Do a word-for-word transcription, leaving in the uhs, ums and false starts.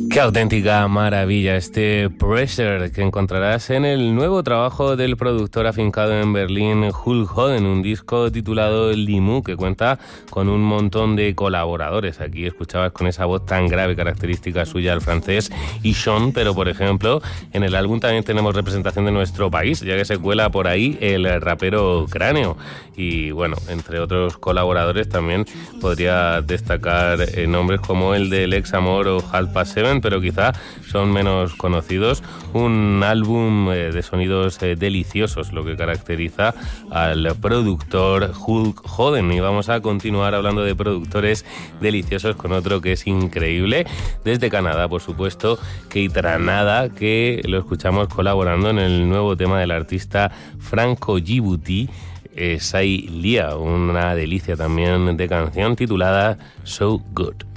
Qué auténtica maravilla este Pressure que encontrarás en el nuevo trabajo del productor afincado en Berlín, Hulk Hoden, un disco titulado Limu que cuenta con un montón de colaboradores. Aquí escuchabas con esa voz tan grave característica suya el francés y Sean, pero por ejemplo en el álbum también tenemos representación de nuestro país, ya que se cuela por ahí el rapero Cráneo. Y bueno, entre otros colaboradores también podría destacar eh, nombres como el del Ex Amor o Half Past Seven, pero quizá son menos conocidos. Un álbum eh, de sonidos eh, deliciosos, lo que caracteriza al productor Hulk Hoden. Y vamos a continuar hablando de productores deliciosos con otro que es increíble, desde Canadá, por supuesto, Keith Ranada, que lo escuchamos colaborando en el nuevo tema del artista Franco Djibouti, eh, Sai Lia, una delicia también de canción titulada So Good.